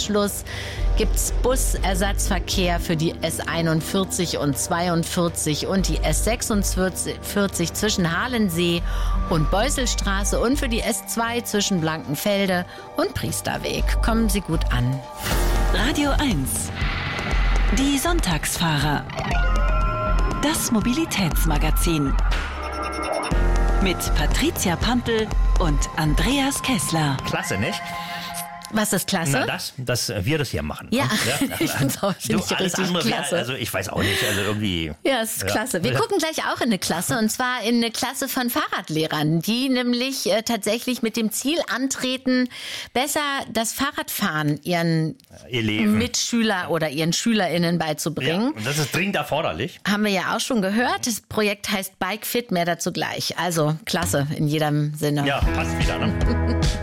Anschluss gibt es Busersatzverkehr für die S41 und 42 und die S46 zwischen Halensee und Beuselstraße und für die S2 zwischen Blankenfelde und Priesterweg. Kommen Sie gut an. Radio 1. Die Sonntagsfahrer. Das Mobilitätsmagazin. Mit Patricia Pampel und Andreas Kessler. Klasse, nicht? Was ist klasse? Na, dass wir das hier machen. Ja, ich finde es auch richtig klasse. Also ich weiß auch nicht, also irgendwie... Ja, es ist klasse. Wir gucken gleich auch in eine Klasse, und zwar in eine Klasse von Fahrradlehrern, die nämlich tatsächlich mit dem Ziel antreten, besser das Fahrradfahren ihren Mitschüler oder ihren SchülerInnen beizubringen. Ja, und das ist dringend erforderlich. Haben wir ja auch schon gehört. Das Projekt heißt Bike Fit, mehr dazu gleich. Also klasse in jedem Sinne. Ja, passt wieder, ne?